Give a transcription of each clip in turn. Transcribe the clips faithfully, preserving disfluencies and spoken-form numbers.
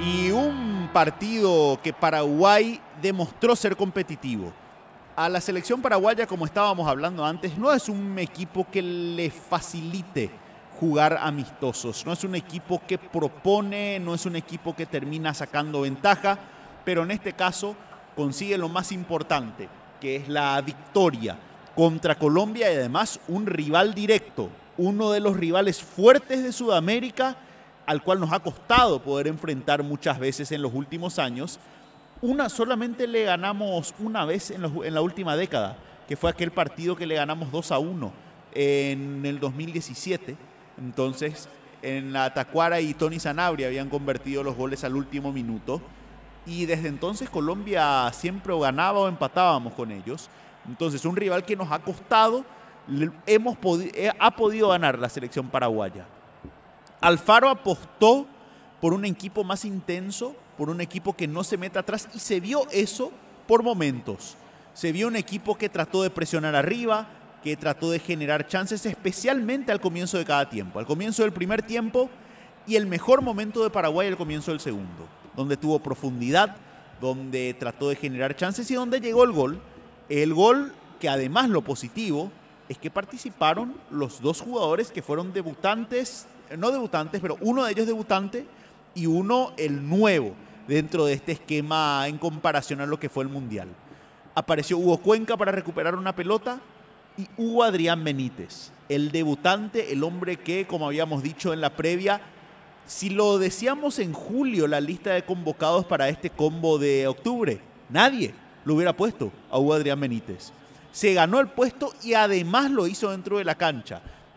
y un partido que Paraguay demostró ser competitivo. A la selección paraguaya, como estábamos hablando antes, no es un equipo que le facilite jugar amistosos, no es un equipo que propone, no es un equipo que termina sacando ventaja, pero en este caso consigue lo más importante, que es la victoria contra Colombia y además un rival directo, uno de los rivales fuertes de Sudamérica, al cual nos ha costado poder enfrentar muchas veces en los últimos años. Una, solamente le ganamos una vez en, los, en la última década, que fue aquel partido que le ganamos dos a uno en el dos mil diecisiete. Entonces, en la Tacuara y Tony Sanabria habían convertido los goles al último minuto. Y desde entonces Colombia siempre o ganaba o empatábamos con ellos. Entonces, un rival que nos ha costado, hemos podi- ha podido ganar la selección paraguaya. Alfaro apostó por un equipo más intenso, por un equipo que no se meta atrás, y se vio eso por momentos. Se vio un equipo que trató de presionar arriba, que trató de generar chances, especialmente al comienzo de cada tiempo. Al comienzo del primer tiempo y el mejor momento de Paraguay al comienzo del segundo, donde tuvo profundidad, donde trató de generar chances y donde llegó el gol. El gol que además lo positivo es que participaron los dos jugadores que fueron debutantes, no debutantes, pero uno de ellos debutante y uno el nuevo dentro de este esquema en comparación a lo que fue el Mundial. Apareció Hugo Cuenca para recuperar una pelota y Hugo Adrián Benítez, el debutante, el hombre que, como habíamos dicho en la previa, si lo decíamos en julio, la lista de convocados para este combo de octubre, nadie lo hubiera puesto a Hugo Adrián Benítez. Se ganó el puesto y además lo hizo dentro de la cancha,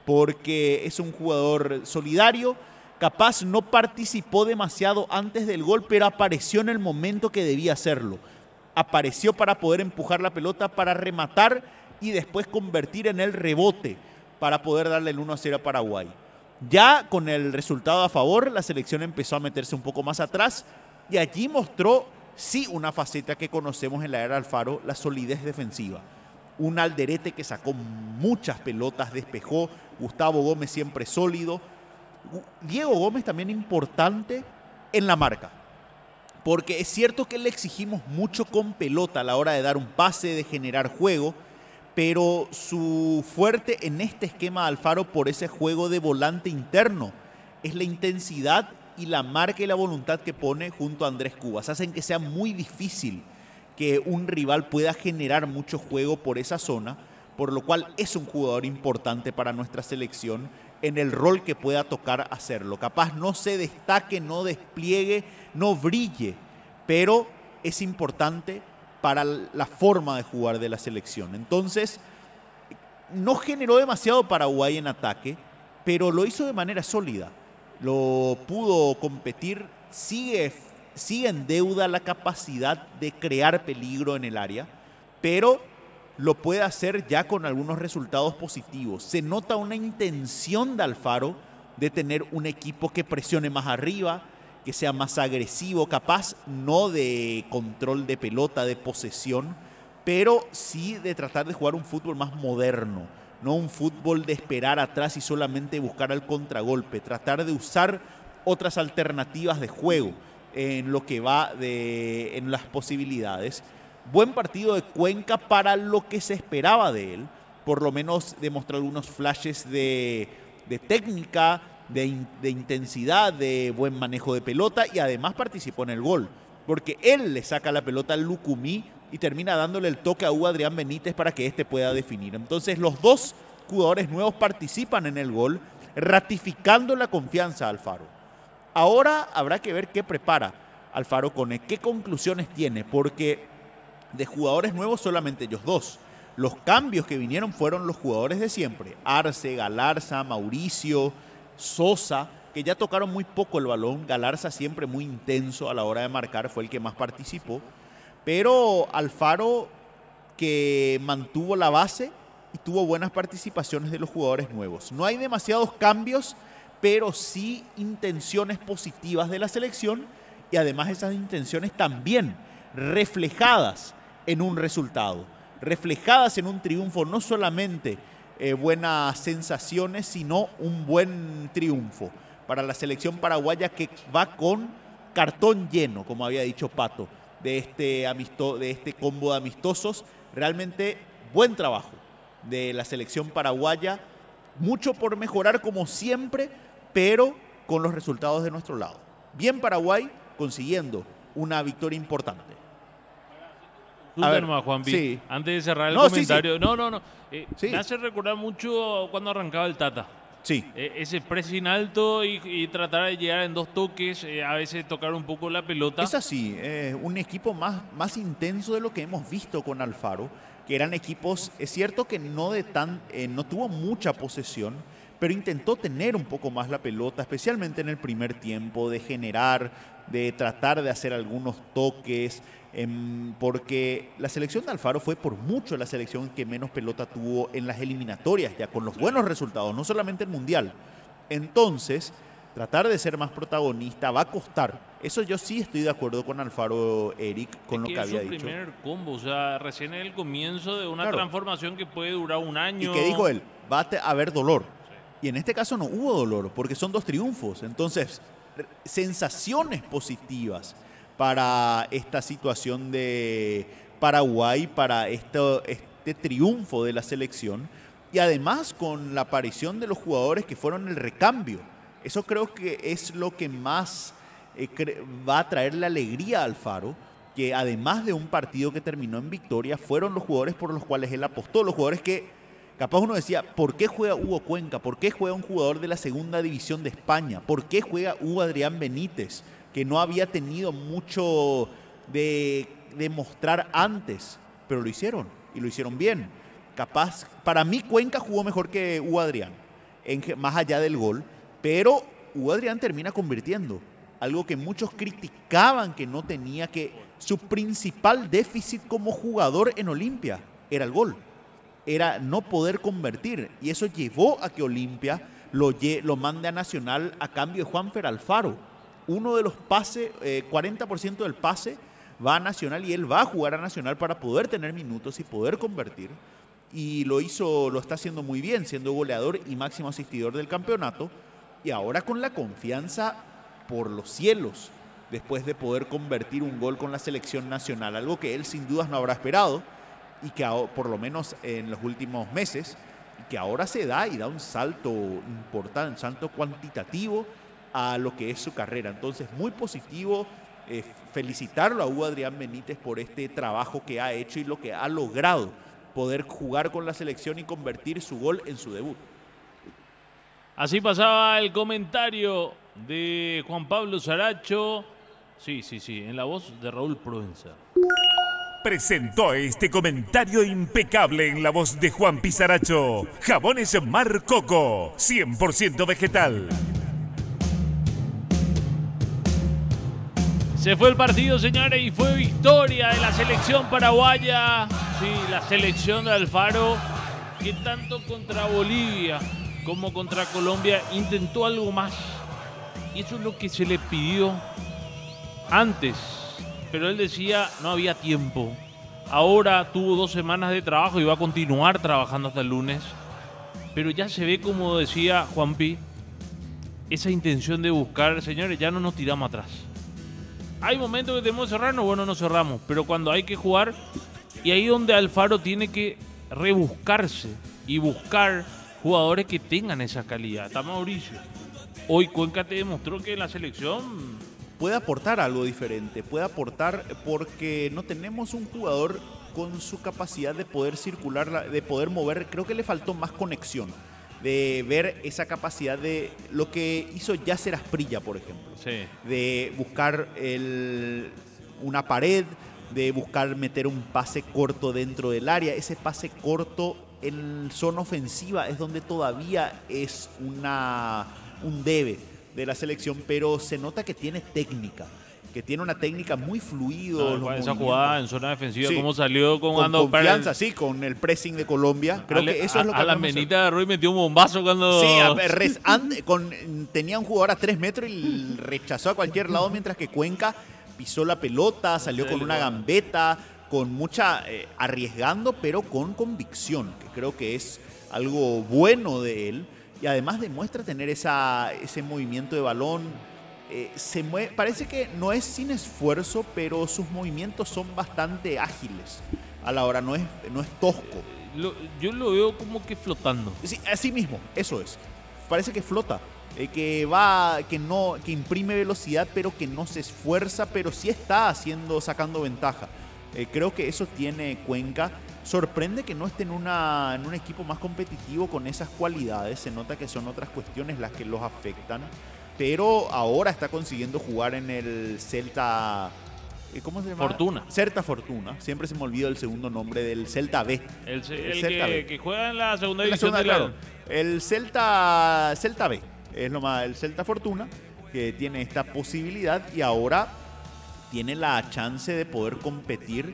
porque es un jugador solidario, capaz no participó demasiado antes del gol, pero apareció en el momento que debía hacerlo. Apareció para poder empujar la pelota, para rematar y después convertir en el rebote para poder darle el uno a cero a Paraguay. Ya con el resultado a favor, la selección empezó a meterse un poco más atrás y allí mostró, sí, una faceta que conocemos en la era Alfaro, la solidez defensiva. Un Alderete que sacó muchas pelotas, despejó, Gustavo Gómez siempre sólido, Diego Gómez también importante en la marca, porque es cierto que le exigimos mucho con pelota a la hora de dar un pase, de generar juego, pero su fuerte en este esquema de Alfaro por ese juego de volante interno es la intensidad y la marca y la voluntad que pone junto a Andrés Cubas. Hacen que sea muy difícil que un rival pueda generar mucho juego por esa zona, por lo cual es un jugador importante para nuestra selección en el rol que pueda tocar hacerlo. Capaz no se destaque, no despliegue, no brille, pero es importante para la forma de jugar de la selección. Entonces, no generó demasiado Paraguay en ataque, pero lo hizo de manera sólida. Lo pudo competir, sigue, sigue en deuda la capacidad de crear peligro en el área, pero lo puede hacer ya con algunos resultados positivos. Se nota una intención de Alfaro de tener un equipo que presione más arriba, que sea más agresivo, capaz no de control de pelota, de posesión, pero sí de tratar de jugar un fútbol más moderno, no un fútbol de esperar atrás y solamente buscar el contragolpe, tratar de usar otras alternativas de juego en lo que va de, en las posibilidades. Buen partido de Cuenca para lo que se esperaba de él, por lo menos demostró algunos flashes de, de técnica, de, in, de intensidad, de buen manejo de pelota y además participó en el gol, porque él le saca la pelota al Lucumí y termina dándole el toque a Hugo Adrián Benítez para que éste pueda definir. Entonces los dos jugadores nuevos participan en el gol, ratificando la confianza a Alfaro. Ahora habrá que ver qué prepara Alfaro con él, qué conclusiones tiene, porque de jugadores nuevos solamente ellos dos. Los cambios que vinieron fueron los jugadores de siempre, Arce, Galarza, Mauricio, Sosa, que ya tocaron muy poco el balón. Galarza siempre muy intenso a la hora de marcar, fue el que más participó, pero Alfaro que mantuvo la base y tuvo buenas participaciones de los jugadores nuevos. No hay demasiados cambios, pero sí intenciones positivas de la selección y además esas intenciones también reflejadas en un resultado, reflejadas en un triunfo, no solamente eh, buenas sensaciones, sino un buen triunfo para la selección paraguaya que va con cartón lleno, como había dicho Pato, de este, amisto, de este combo de amistosos. Realmente buen trabajo de la selección paraguaya, mucho por mejorar como siempre, pero con los resultados de nuestro lado. Bien Paraguay consiguiendo una victoria importante. A ver, nomás, Juanpi, sí. Antes de cerrar el no, comentario, sí, sí. no, no, no, eh, sí. me hace recordar mucho cuando arrancaba el Tata. Sí. Eh, ese pressing alto y, y tratar de llegar en dos toques, eh, a veces tocar un poco la pelota. Es así, eh, un equipo más, más intenso de lo que hemos visto con Alfaro, que eran equipos, es cierto que no, de tan, eh, no tuvo mucha posesión, pero intentó tener un poco más la pelota, especialmente en el primer tiempo, de generar, de tratar de hacer algunos toques, eh, porque la selección de Alfaro fue por mucho la selección que menos pelota tuvo en las eliminatorias, ya con los buenos resultados, no solamente el Mundial. Entonces, tratar de ser más protagonista va a costar. Eso yo sí estoy de acuerdo con Alfaro, Eric, con es lo que, que había dicho. Es su primer combo, o sea, recién en el comienzo de una claro. transformación que puede durar un año. Y que dijo él, va a haber dolor. Sí. Y en este caso no hubo dolor, porque son dos triunfos. Entonces, sensaciones positivas para esta situación de Paraguay, para esto, este triunfo de la selección. Y además con la aparición de los jugadores que fueron el recambio. Eso creo que es lo que más eh, va a traerle alegría a Alfaro, que además de un partido que terminó en victoria, fueron los jugadores por los cuales él apostó, los jugadores que capaz uno decía, ¿por qué juega Hugo Cuenca? ¿Por qué juega un jugador de la segunda división de España? ¿Por qué juega Hugo Adrián Benítez? Que no había tenido mucho de, de mostrar antes, pero lo hicieron, y lo hicieron bien. Capaz, para mí Cuenca jugó mejor que Hugo Adrián, en, más allá del gol, pero Hugo Adrián termina convirtiendo. Algo que muchos criticaban que no tenía, que su principal déficit como jugador en Olimpia era el gol. Era no poder convertir. Y eso llevó a que Olimpia lo, lo mande a Nacional a cambio de Juanfer Alfaro. Uno de los pases, eh, cuarenta por ciento del pase va a Nacional y él va a jugar a Nacional para poder tener minutos y poder convertir. Y lo hizo, lo está haciendo muy bien, siendo goleador y máximo asistidor del campeonato. Y ahora con la confianza por los cielos, después de poder convertir un gol con la selección nacional, algo que él sin dudas no habrá esperado, y que por lo menos en los últimos meses, y que ahora se da y da un salto importante, un salto cuantitativo a lo que es su carrera. Entonces, muy positivo, eh, felicitarlo a Hugo Adrián Benítez por este trabajo que ha hecho y lo que ha logrado, poder jugar con la selección y convertir su gol en su debut. Así pasaba el comentario de Juan Pablo Saracho. Sí, sí, sí, en la voz de Raúl Provenza. Presentó este comentario impecable en la voz de Juan Pizaracho. Jabones Mar Coco, cien por ciento vegetal. Se fue el partido, señores, y fue victoria de la selección paraguaya. Sí, la selección de Alfaro, que tanto contra Bolivia como contra Colombia intentó algo más. Y eso es lo que se le pidió antes. Pero él decía, no había tiempo. Ahora tuvo dos semanas de trabajo y va a continuar trabajando hasta el lunes. Pero ya se ve, como decía Juanpi, esa intención de buscar, señores, ya no nos tiramos atrás. Hay momentos que tenemos que cerrarnos, bueno, nos cerramos. Pero cuando hay que jugar, y ahí donde Alfaro tiene que rebuscarse y buscar jugadores que tengan esa calidad. Está Mauricio. Hoy Cuenca te demostró que la selección puede aportar algo diferente, puede aportar porque no tenemos un jugador con su capacidad de poder circular, de poder mover. Creo que le faltó más conexión, de ver esa capacidad de lo que hizo Yasser Asprilla, por ejemplo. Sí. De buscar el, una pared, de buscar meter un pase corto dentro del área. Ese pase corto en zona ofensiva es donde todavía es una, un debe de la selección, pero se nota que tiene técnica, que tiene una técnica muy fluido. No, esa jugada en zona defensiva, sí, cómo salió con, con confianza, sí, con el pressing de Colombia. Creo Ale, que eso a, es lo que a la menita de Ruiz metió un bombazo cuando sí, a, res, and, con, tenía un jugador a tres metros y rechazó a cualquier lado, mientras que Cuenca pisó la pelota, salió sí, con una gambeta, con mucha eh, arriesgando, pero con convicción, que creo que es algo bueno de él. Y además demuestra tener esa, ese movimiento de balón, eh, se mueve, parece que no es sin esfuerzo, pero sus movimientos son bastante ágiles a la hora, no es, no es tosco. Lo, yo lo veo como que flotando. Sí, así mismo, eso es. Parece que flota, eh, que va, que no, que imprime velocidad, pero que no se esfuerza, pero sí está haciendo, sacando ventaja. Eh, creo que eso tiene Cuenca. Sorprende que no esté en, una, en un equipo más competitivo con esas cualidades. Se nota que son otras cuestiones las que los afectan. Pero ahora está consiguiendo jugar en el Celta... ¿Cómo se llama? Fortuna. Celta Fortuna. Siempre se me olvida el segundo nombre del Celta B. El, el, el Celta que, B. que juega en la segunda En la división segunda, de la... claro. El Celta, Celta B. Es lo más, el Celta Fortuna, que tiene esta posibilidad y ahora tiene la chance de poder competir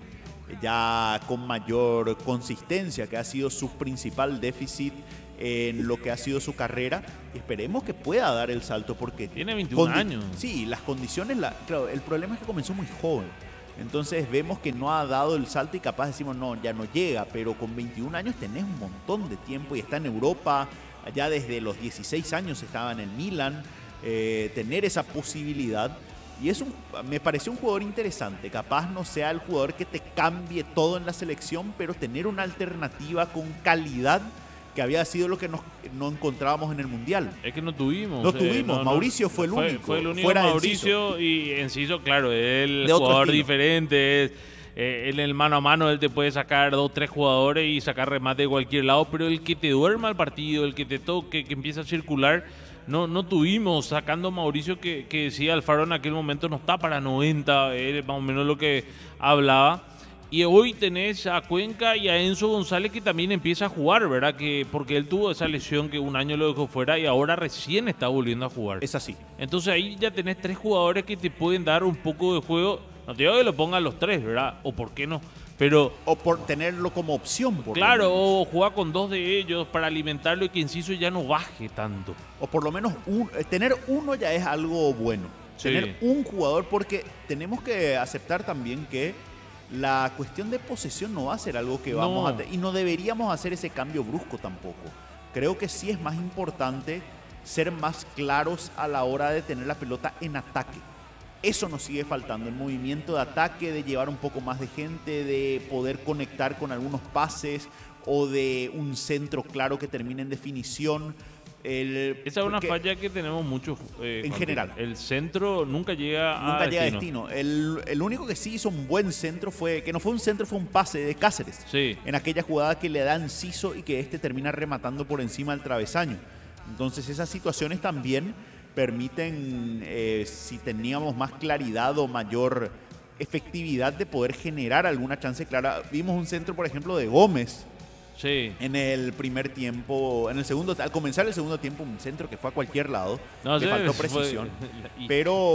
ya con mayor consistencia, que ha sido su principal déficit en lo que ha sido su carrera. Esperemos que pueda dar el salto porque... Tiene veintiún años. Sí, las condiciones... La, claro, el problema es que comenzó muy joven. Entonces vemos que no ha dado el salto y capaz decimos, no, ya no llega. Pero con veintiún años tenés un montón de tiempo y está en Europa. Allá desde los dieciséis años estaba en el Milan. Eh, tener esa posibilidad... Y es un, me pareció un jugador interesante. Capaz no sea el jugador que te cambie todo en la selección, pero tener una alternativa con calidad, que había sido lo que nos, no encontrábamos en el Mundial. Es que no tuvimos. No eh, tuvimos. no, Mauricio no, fue el fue, único. Fue el único fuera Mauricio y Enciso, claro, es el De otro jugador estilo. diferente. Es, eh, en el mano a mano él te puede sacar dos, tres jugadores y sacar remate de cualquier lado, pero el que te duerma el partido, el que te toque, que empieza a circular... No, no tuvimos, sacando a Mauricio que, que decía Alfaro en aquel momento no está para noventa, es más o menos lo que hablaba. Y hoy tenés a Cuenca y a Enzo González que también empieza a jugar, ¿verdad? Que porque él tuvo esa lesión que un año lo dejó fuera y ahora recién está volviendo a jugar. Es así. Entonces ahí ya tenés tres jugadores que te pueden dar un poco de juego. No te digo que lo pongan los tres, ¿verdad? O por qué no. Pero, o por tenerlo como opción. Por claro, o jugar con dos de ellos para alimentarlo y que Enciso ya no baje tanto. O por lo menos un, tener uno ya es algo bueno. Sí. Tener un jugador, porque tenemos que aceptar también que la cuestión de posesión no va a ser algo que vamos No. a... Te- y no deberíamos hacer ese cambio brusco tampoco. Creo que sí es más importante ser más claros a la hora de tener la pelota en ataque. Eso nos sigue faltando, el movimiento de ataque, de llevar un poco más de gente, de poder conectar con algunos pases o de un centro claro que termine en definición. El, Esa es una porque falla que tenemos muchos. Eh, En Juan, general. El centro nunca llega a Nunca llega a destino. destino. El, el único que sí hizo un buen centro fue, que no fue un centro, fue un pase de Cáceres. Sí. En aquella jugada que le da Enciso y que este termina rematando por encima del travesaño. Entonces esas situaciones también permiten, eh, si teníamos más claridad o mayor efectividad de poder generar alguna chance clara. Vimos un centro, por ejemplo, de Gómez Sí. en el primer tiempo, en el segundo, al comenzar el segundo tiempo, un centro que fue a cualquier lado, No, le sí, faltó fue- precisión. y-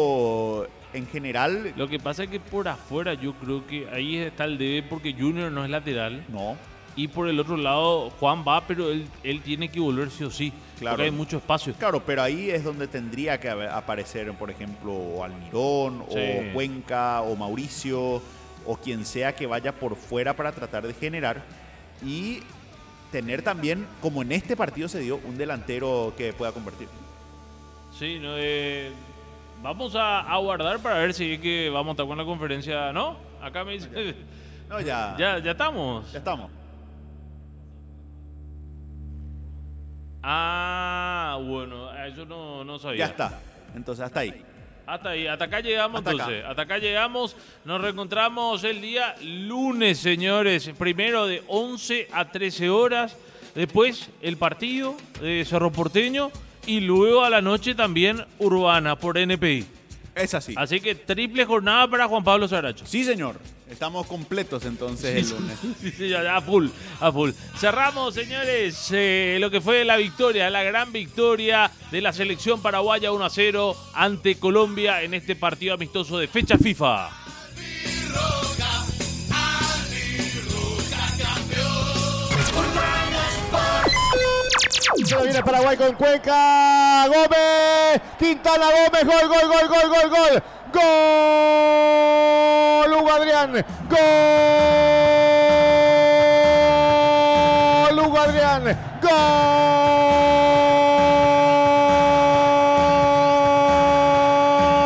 Pero en general, Lo que pasa es que por afuera yo creo que ahí está el debe porque Junior no es lateral. no. Y por el otro lado, Juan va, pero él, él tiene que volver sí o sí. Claro. Porque hay mucho espacio. Claro, pero ahí es donde tendría que haber- aparecer, por ejemplo, Almirón, Sí. o Cuenca, o Mauricio, o quien sea que vaya por fuera para tratar de generar. Y tener también, como en este partido se dio, un delantero que pueda convertir. Sí, no, eh, vamos a aguardar para ver si es que vamos a estar con la conferencia. ¿No? Acá me dice. No, ya, Ya, ya estamos. ya estamos. Ah, bueno, eso no, no sabía. Ya está. Entonces, hasta ahí. Hasta ahí, hasta acá llegamos Hasta acá. entonces. Hasta acá llegamos. Nos reencontramos el día lunes, señores. Primero de once a trece horas. Después el partido de Cerro Porteño. Y luego a la noche también Urbana por N P I. Es así. Así que triple jornada para Juan Pablo Saracho. Sí, señor. Estamos completos entonces el lunes. Sí, sí, ya, a full, a full. Cerramos, señores, eh, lo que fue la victoria, la gran victoria de la selección paraguaya uno a cero ante Colombia en este partido amistoso de fecha FIFA. Se lo viene Paraguay con Cuenca. Gómez. Quintana Gómez. Gol, gol, gol, gol, gol, gol. Gol. Hugo Adrián. Gol. Hugo Adrián. Gol.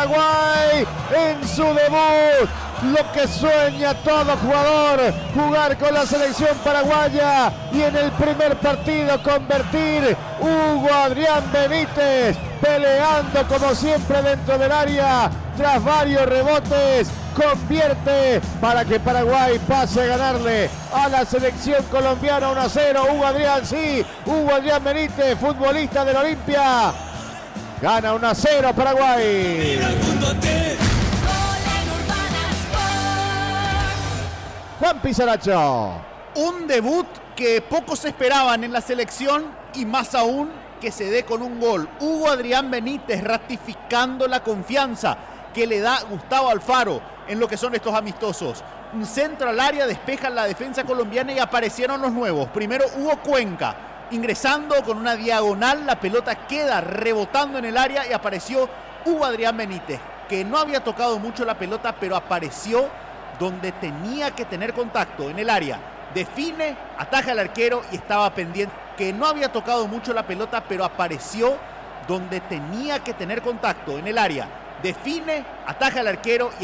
Paraguay en su debut. Lo que sueña todo jugador, jugar con la selección paraguaya y en el primer partido convertir. Hugo Adrián Benítez peleando como siempre dentro del área, tras varios rebotes, convierte para que Paraguay pase a ganarle a la selección colombiana uno a cero. Hugo Adrián, sí, Hugo Adrián Benítez, futbolista del Olimpia, gana uno a cero Paraguay. Juan Pizarracho. Un debut que pocos esperaban en la selección y más aún que se dé con un gol. Hugo Adrián Benítez ratificando la confianza que le da Gustavo Alfaro en lo que son estos amistosos. Un centro al área, despejan la defensa colombiana y aparecieron los nuevos. Primero Hugo Cuenca, ingresando con una diagonal, la pelota queda rebotando en el área y apareció Hugo Adrián Benítez, que no había tocado mucho la pelota, pero apareció donde tenía que tener contacto, en el área. Define, ataja al arquero y estaba pendiente, que no había tocado mucho la pelota, pero apareció donde tenía que tener contacto, en el área. Define, ataja al arquero y